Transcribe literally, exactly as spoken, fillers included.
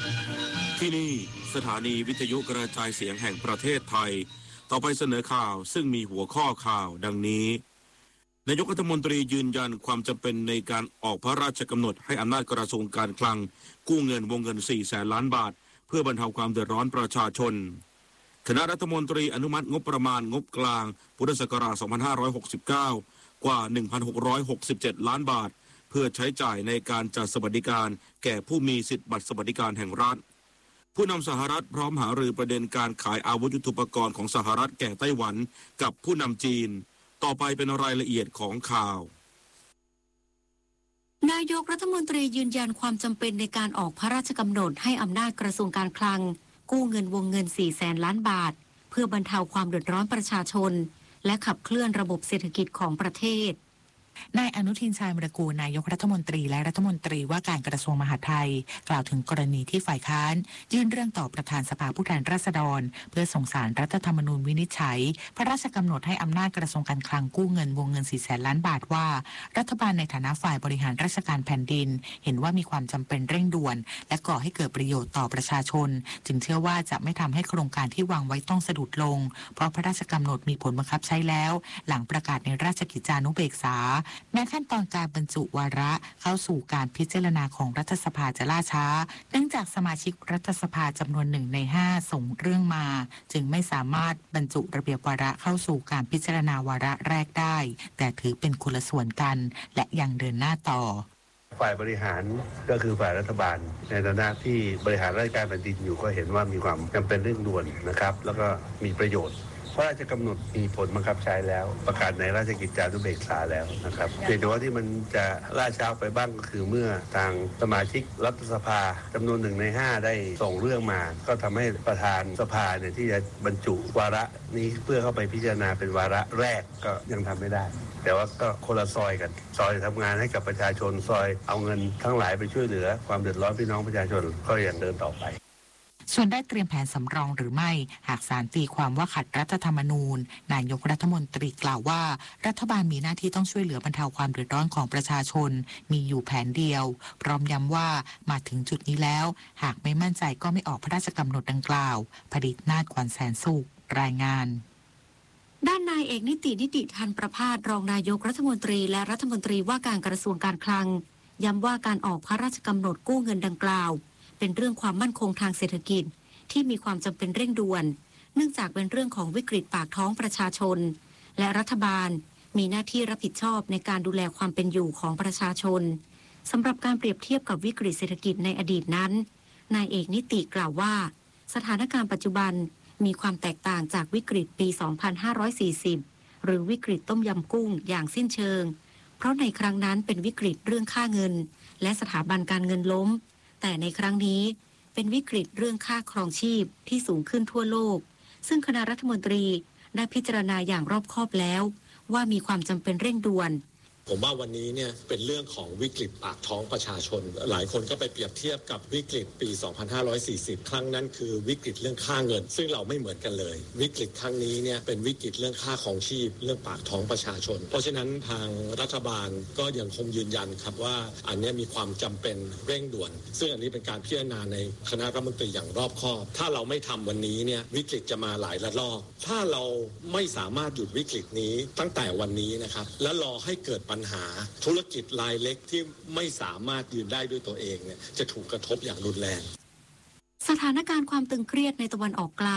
ที่นี่สถานีวิทยุกระจายเสียงแห่งประเทศไทยต่อไปเสนอข่าวซึ่งมีหัวข้อข่าวดังนี้นายกรัฐมนตรียืนยันความจำเป็นในการออกพระราชกำหนดให้อำนาจกระทรวงการคลังกู้เงินวงเงินสี่แสนล้านบาทเพื่อบรรเทาความเดือดร้อนประชาชนคณะรัฐมนตรีอนุมัติงบประมาณงบกลางพุทธศักราชสองพันห้าร้อยหกสิบเก้ากว่า หนึ่งพันหกร้อยหกสิบเจ็ด ล้านบาทเพื่อใช้จ่ายในการจัดสวัสดิการแก่ผู้มีสิทธิบัตรสวัสดิการแห่งรัฐผู้นำสหรัฐพร้อมหารือประเด็นการขายอาวุธยุทโธปกรณ์ของสหรัฐแก่ไต้หวันกับผู้นำจีนต่อไปเป็นรายละเอียดของข่าวนายกรัฐมนตรียืนยันความจำเป็นในการออกพระราชกำหนดให้อำนาจกระทรวงการคลังกู้เงินวงเงินสี่แสนล้านบาทเพื่อบรรเทาความเดือดร้อนประชาชนและขับเคลื่อนระบบเศรษฐกิจของประเทศนายอนุทินชาญวิรากูลนายกรัฐมนตรีและรัฐมนตรีว่าการกระทรวงมหาดไทยกล่าวถึงกรณีที่ฝ่ายค้านยื่นเรื่องต่อประธานสภาผู้แทนราษฎรเพื่อส่งสารรัฐธรรมนูญวินิจฉัยพระราชกำหนดให้อำนาจกระทรวงการคลังกู้เงินวงเงินสี่แสนล้านบาทว่ารัฐบาลในฐานะฝ่ายบริหารราชการแผ่นดินเห็นว่ามีความจำเป็นเร่งด่วนและก่อให้เกิดประโยชน์ต่อประชาชนจึงเชื่อว่าจะไม่ทำให้โครงการที่วางไว้ต้องสะดุดลงเพราะพระราชกำหนดมีผลบังคับใช้แล้วหลังประกาศในราชกิจจานุเบกษาแม้ขั้นตอนการบรรจุวาระเข้าสู่การพิจารณาของรัฐสภาจะล่าช้าเนื่องจากสมาชิกรัฐสภาจำนวนหนึ่งในห้าส่งเรื่องมาจึงไม่สามารถบรรจุระเบียบวาระเข้าสู่การพิจารณาวาระแรกได้แต่ถือเป็นคนละส่วนกันและยังเดินหน้าต่อฝ่ายบริหารก็คือฝ่ายรัฐบาลในฐานะที่บริหารราชการแผ่นดินอยู่ก็เห็นว่ามีความจำเป็นเร่งด่วนนะครับแล้วก็มีประโยชน์พระราชกำหนดมีผลบังคับใช้แล้วประกาศในราชกิจจานุเบกษาแล้วนะครับเพียงแต่ว่าที่มันจะล่าช้าไปบ้างก็คือเมื่อทางสมาชิกรัฐสภาจำนวนหนึ่งในห้าได้ส่งเรื่องมาก็ทำให้ประธานสภาเนี่ยที่จะบรรจุวาระนี้เพื่อเข้าไปพิจารณาเป็นวาระแรกก็ยังทำไม่ได้แต่ว่าก็คนละซอยกันซอยทำงานให้กับประชาชนซอยเอาเงินทั้งหลายไปช่วยเหลือความเดือดร้อนพี่น้องประชาชนก็ยังเดินต่อไปส่วนได้เตรียมแผนสำรองหรือไม่หากศาลตีความว่าขัดรัฐธรรมนูญนายกรัฐมนตรีกล่าวว่ารัฐบาลมีหน้าที่ต้องช่วยเหลือบรรเทาความเดือดร้อนของประชาชนมีอยู่แผนเดียวพร้อมย้ำว่ามาถึงจุดนี้แล้วหากไม่มั่นใจก็ไม่ออกพระราชกำหนดดังกล่าวผดิตนาถ ขวัญแสนสุขรายงานด้านนายเอกนิตินิติธันประภาสรองนายกรัฐมนตรีและรัฐมนตรีว่าการกระทรวงการคลังย้ำว่าการออกพระราชกำหนดกู้เงินดังกล่าวเป็นเรื่องความมั่นคงทางเศรษฐกิจที่มีความจำเป็นเร่งด่วนเนื่องจากเป็นเรื่องของวิกฤตปากท้องประชาชนและรัฐบาลมีหน้าที่รับผิดชอบในการดูแลความเป็นอยู่ของประชาชนสำหรับการเปรียบเทียบกับวิกฤตเศรษฐกิจในอดีตนั้นนายเอกนิติกล่าวว่าสถานการณ์ปัจจุบันมีความแตกต่างจากวิกฤตปี สองพันห้าร้อยสี่สิบ หรือวิกฤตต้มยำกุ้งอย่างสิ้นเชิงเพราะในครั้งนั้นเป็นวิกฤตเรื่องค่าเงินและสถาบันการเงินล้มแต่ในครั้งนี้เป็นวิกฤตเรื่องค่าครองชีพที่สูงขึ้นทั่วโลกซึ่งคณะรัฐมนตรีได้พิจารณาอย่างรอบคอบแล้วว่ามีความจำเป็นเร่งด่วนผมว่าวันนี้เนี่ยเป็นเรื่องของวิกฤตปากท้องประชาชนหลายคนก็ไปเปรียบเทียบกับวิกฤตปี สองพันห้าร้อยสี่สิบ ครั้งนั้นคือวิกฤตเรื่องค่าเงินซึ่งเราไม่เหมือนกันเลยวิกฤตครั้งนี้เนี่ยเป็นวิกฤตเรื่องค่าของชีพเรื่องปากท้องประชาชนเพราะฉะนั้นทางรัฐบาลก็ยังคงยืนยันครับว่าอันนี้มีความจำเป็นเร่งด่วนซึ่งอันนี้เป็นการพิจารณาในคณะรัฐมนตรีอย่างรอบคอบถ้าเราไม่ทำวันนี้เนี่ยวิกฤตจะมาหลายระลอกถ้าเราไม่สามารถหยุดวิกฤตนี้ตั้งแต่วันนี้นะครับและรอให้เกิดปัญหาธุรกิจรายเล็กที่ไม่สามารถยืนได้ด้วยตัวเองเนี่ยจะถูกกระทบอย่างรุนแรงสถานการณ์ความตึงเครียดในตะวันออกกลาง